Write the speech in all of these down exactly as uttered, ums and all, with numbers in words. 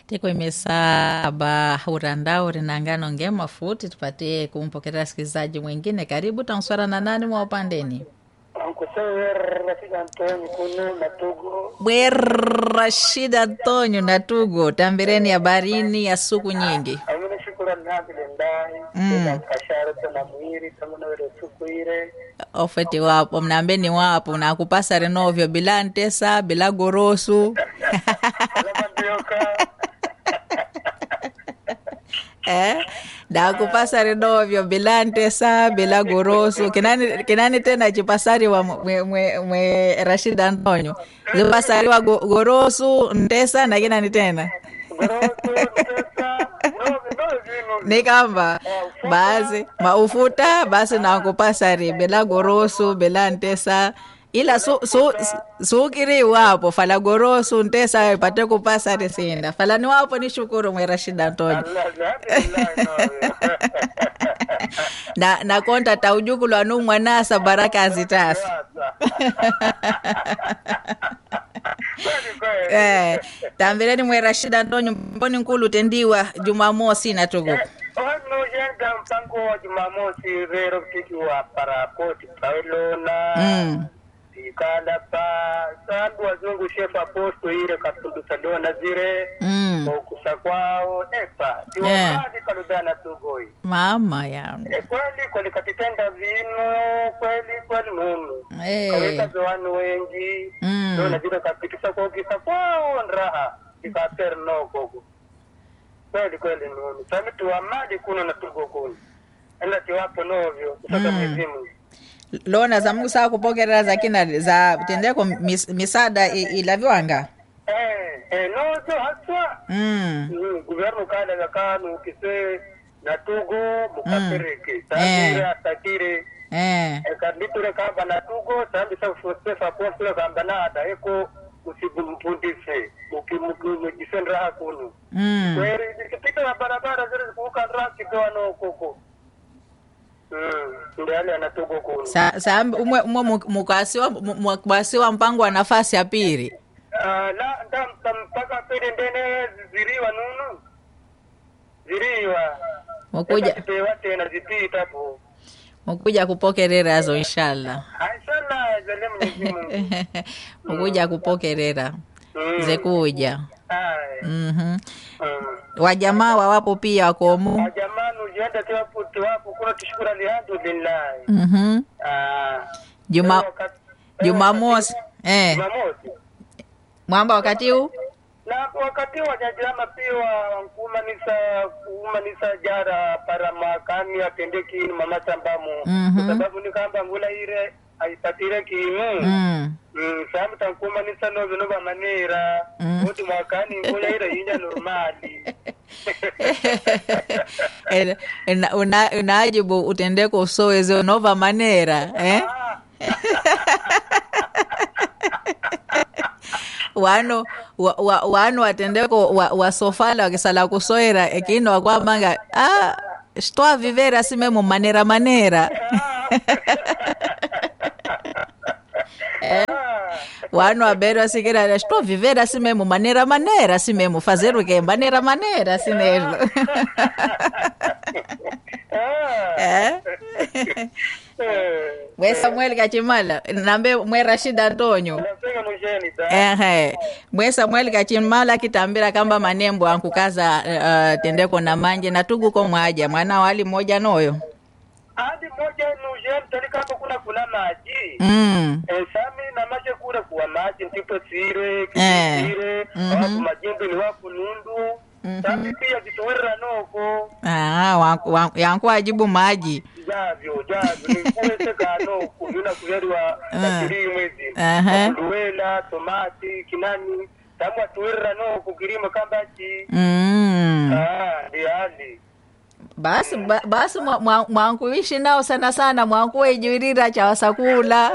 Tiko imesaba urandao rinangano ngema futi tupatie kumpokea sikizaji mwingine. Karibu tanswara na nani mwa upandeni? Ankusewer Rashid Antonio kuno natugo. Bwe Rashid Antonio natugo tambireni ya barini ya suku nyingi. Amina shukran nabile ndai. Mm. Kashara tana mwiri tamuna wele suku ire. Ofeti wapo mnambeni wapo na kupasa renovyo bila ntesa bila gorosu. Alama ndioka. Eh, da kupasa renovyo bila ntesa bila gorosu. Kinani kinani tena chipasari wa mwe, mwe, mwe Rashid Antonio. Zipasari wa go, gorosu ntesa na kinani tena. Gorosu, ntesa, no, no, no. Nikamba basi maufuta basi na kupasari bila gorosu bila ntesa ila su su su kiri wapo fala gorosu ntesa ipate kupasari sinda fala ni wapo ni shukuru mwe Rashid Antonio. na na konta taujuku lwa nu mwanasa baraka azitasi. Eh, tambireni mwe Rashid Antonio mboni nkulu tendiwa Jumamosi na tugu. Ono jenda mpango wa Jumamosi rero kikiwa para poti Paulona. Mm. Ikanda pa sandu wazungu shefa posto ile katundu sadona zire. Mm. Okusa kwao epa. Tiwa Yeah. kadi kaludana tugoi. Mama yangu. E kweli kweli katitenda vino kweli kweli mumu. Eh. Kaweka zawanu wengi. Mm. Dona zire kapitisha kwa kisa kwao nraha. Ikater no kogo. Kweli kweli mumu. Sami tuwa madi kuno na tugo kuno. Enda tiwapo novyo. Kutoka Mm. mwezimu. Lona za Mungu saa kupokera za kina za tendeko mis, misada ilaviwanga. Eh, eh, no, so haswa. Mm. Mm, guvernu kada ga kanu kise na tugo mukapereke. Eh. Tambira atakire. Eh. E kanditure kamba na tugo, tambi sa fostefa postule kamba na ada eko usibumpundise. Muki muki mujisendra hakunu. Mm. Kweri, nikipita na barabara zile kuhuka nraki doa no koko. Mm, ndale anatugo kunu. Sa sa umwe umwe mukasi wa mukasi wa mpango wa nafasi ya pili. Ah, la ndam mpaka pili ndene ziriwa nunu. Ziriwa. Mukuja Tewa tena zipita hapo. mukuja kupokerera azo inshallah. Inshallah zale Mwenyezi Mungu. Mukuja kupokerera. Mm. Zekuja. Ai. Mhm. Mm. Wajamaa wawapo pia wakomu. Jamani ujienda tu hapo tu hapo kuna tushukuru alhamdulillah. Mhm. Ah. Juma Wakati- Jumamosi. Eh. Jumamosi. Mwamba wakati huu? Na wakati wa jajama pia kumanisa kumanisa jara para makani atendeki mama sambamu. Mhm. Kwa sababu ni kamba ngula ile aipatire kimu. Mm. Mm, samu tankumanisa no bino bamanera. Mm. Oti makani ngula ile yinya normali. Eh, una, una, unajibu utendeko usoweze unova manera eh? wano wa, wa, wano watendeko wa, wa sofala wakisala kusoera ekino wakwamanga ah shtoa vivera simemo manera manera wano abero sikira shtoa vivera simemo manera manera simemo fazeru ke manera manera sinelo eh we Samuel Kachimala nambe mwe Rashid Antonio Nasema mjeni ta. ehe mwe Samuel Kachimala kitambira kamba manembo ankukaza uh, tendeko na manje na tugu ko mwaja mwana wali moja noyo Hadi moja nujeni tani kama kuna kuna maji. mm Eh, sami na maji kule kuwa maji ndipo sire, Eh. kisire, Mhm. wapu majembe ni wapu nundu. Mhm. Sami pia kitowera noko. ah wanku, wanku, yanku ajibu maji Javyo, javyo, ni kuweze kano kuyuna kuyari wa kakiri mwezi. Aha. Luwela, tomati, kinani. Samu atuwera noko kirima kambachi. mm Ah, ndi hali. basi ba, basi mwa- mwa- mwankuishi nao sana sana mwanku ejurira cha wasakula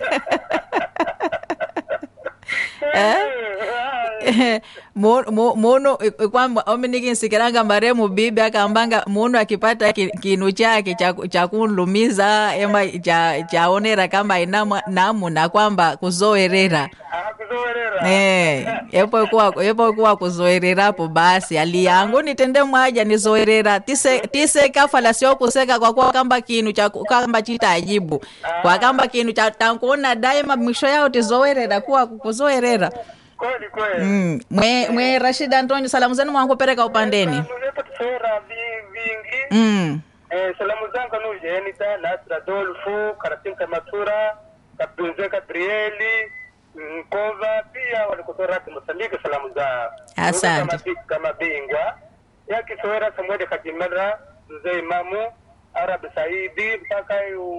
eh muno kwamba ominiki nsikiranga maremu bibi akambanga muno akipata ki- kinu chake cha cha kunlumiza ema cha chaonera kama ina namu na kwamba kuzoerera Ah, kuzowerera. eh yepo kwa yepo kwa kuzoererapo basi ali yangu nitende mwaja nizoerera tise tise kafala sio kuseka kwa kwa kamba kinu cha kamba chitajibu kwa kamba kinu cha tankuona daima mwisho yao tizoerera kwa kuzoerera kweli kweli. Mm. Mwe mwe Rashid Antonio, salamu zenu mwangu pereka upandeni. Mwepo tusora vingi. Mm. Eh, salamu zangu nuje Enita, Nasra Dolfu, Karatinka Matura, Kaptunze Gabrieli, Nkova pia walikutoa rati Mosambiki salamu za. Asante. Kama kama bingwa. Ya kisowera Samuel Kajimara, Mzee Imamu, Arab Saidi, mpaka yu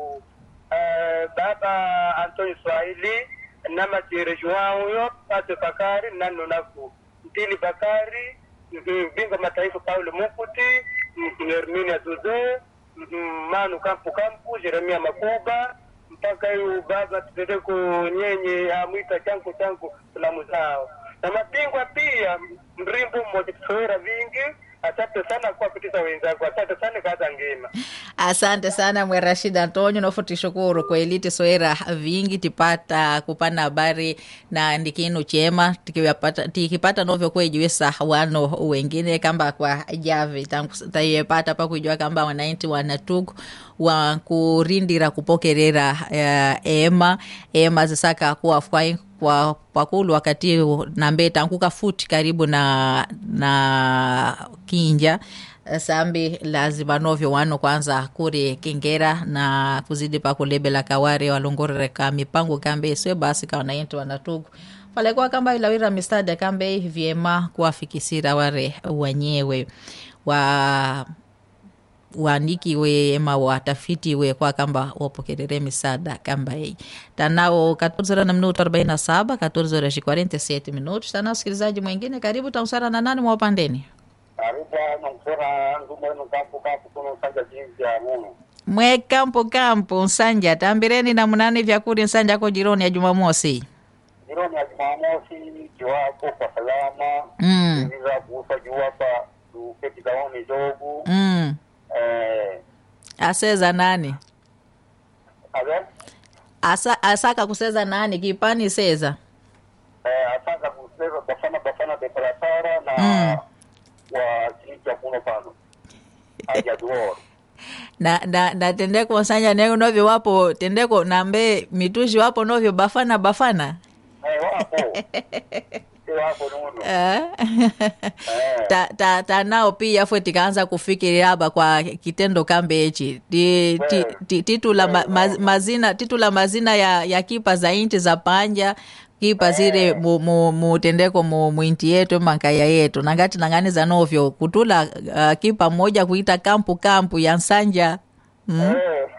eh, Baba Antonio Swahili, nama jere Joao huyo, Pate Bakari, Nano Naku, Ntili Bakari, Binga Mataifa Paulo Mukuti, Herminia Dudu, Manu Kampu Kampu, Jeremia Makuba, mpaka yu Baba Tudeko Nyenye, Amwita Chanku Chanku, salamu zao. Na mabingwa pia, mrimbu mmoja kusowera vingi, asante sana kwa kutisa wenzangu, asante sana kaza ngema. Asante sana mwe Rashid Antonio, nofuti shukuru kwa elite soera vingi tipata kupana habari na ndikinu chema tikipata tikipata novyo kwejiwesa wano wengine kamba kwa javi tayepata pa kujua kamba wanainti wanatugu wa kurindira kupokerera uh, ema ema zisaka kuwa fwai kwa pakulu wakati nambe tankuka futi karibu na na kinja sambi lazima novyo wano kwanza kuri kingera na kuzidi pa kulebela kawari walongorere ka mipango kambe iswe basi kwa wanainti wanatugu pale kwa kamba ilawira mistade kambe vyema kuwafikisira ware wanyewe wa waandiki we ema watafiti we kwa kamba wapokerere misada kamba hii tanao katorze na minuto arobaini na saba katorze na arobaini na saba minuto tanao sikilizaji mwingine karibu tausara na nani mwa upandeni Karibu na msora ngumeno kampu kampu kuno sanja jinsi ya muno mwe kampu kampu nsanja tambireni na munane vyakuri nsanja ko jironi ya Jumamosi jironi ya Jumamosi jiwapo kwa salama mm. Ndiza kuusa juwapa uketi daoni jogu mm. eh aseza nani abe asa asaka kuseza nani kipani seza eh asaka kuseza bafana bafana deparatara na mm. wa chicha kuno pano aja duoro na na na tendeko nsanja nego novyo wapo tendeko nambe mitushi wapo novyo bafana bafana eh wapo wapo nuno eh ta ta ta nao pia fwe tikaanza kufikiri haba kwa kitendo kambe hichi ti, ti, ti, titula ma, ma, mazina titula mazina ya ya kipa za inti za panja kipa zile mu, mu, mu tendeko mu, mu inti yetu mankaya yetu nangati nangani za novyo kutula uh, kipa moja kuita kampu kampu ya Nsanja mm?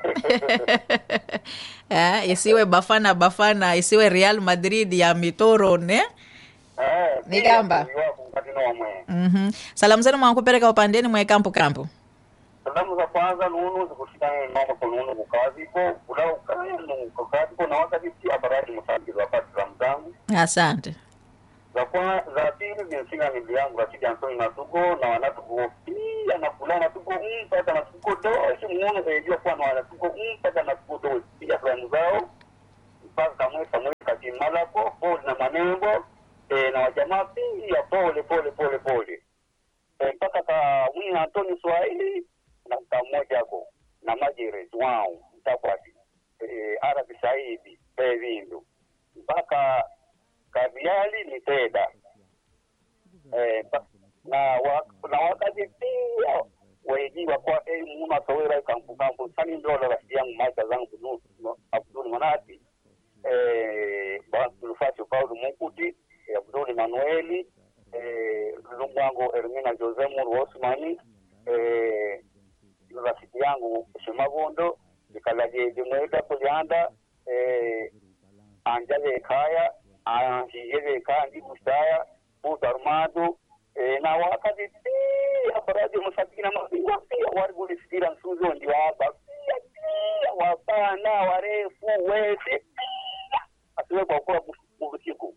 eh isiwe bafana bafana isiwe Real Madrid ya mitoro ne eh ni gamba mhm salamu zenu mwankupeleka upandeni mwe kampu kampu salamu za kwanza nunu zikushikana na kwa nunu kukazi ko kula ukaya nunu kukazi ko na wakati pia baradi msaki za pati za mzangu asante za kwa za pili zinsinga ni yangu Rashid Antonio na tuko na wanatuko pia na kula na tuko mpaka na tuko doshi muone ejua kwa na wanatuko mpaka na tuko doshi pia salamu zao mpaka mwe Samuel Kajimala ko pole na manembo e, na wajamaa pia pole pole pole pole mpaka e, ka mwi Antonio Swahili na mmoja ako na majere wao mtakwati eh Arab Saidi bevindo mpaka kabiali ni teda eh na wa, na wakati pia wajiwa kwa eh muna sawira kampu kampu sani ndola rafiki yangu maisha zangu no Abdul Manati eh Abdul Facho Paulo Mukuti eh, Abdul Manueli eh Lumbango Hermina Jose Muru Osmani eh rafiki yangu Shimagondo nikalaje jimweka kulianda eh anjale kaya anjile kandi mustaya utarmado eh na wakati pia baradi msafina mapigwa pia warguli sikira nsuzo ndio hapa pia pia wapana warefu wese asiwe kwa kwa usiku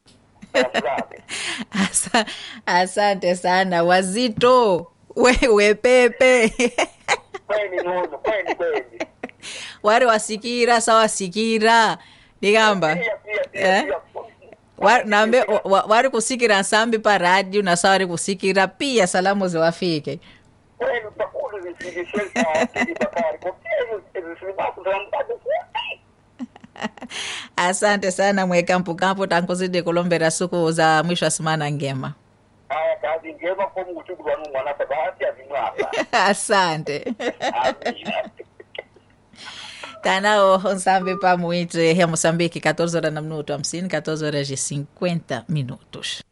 Asa, asante sana wazito wewe pepe kweli nuno kweli kweli wale wasikira sawa sikira nigamba pia pia pia Wa- nambe wa- wa- wari kusikira nsambi pa radio na sa wari kusikira pia salamu ziwafike. Kweli utakulu zisingishelta akili bakari. Kwa kweli zisimaku za mbabu futi. Asante sana mwekampu kampu tankuzidi kulombera suku za mwisho wa semana ngema. Haya kazi njema kwa mguchubu wanu mwanasa bahati ya vimwaka. Asante. Amina. Canal Nsambi pa Muitre, Moçambique, catorze horas na minuto hamsini, catorze horas e cinquenta minutos.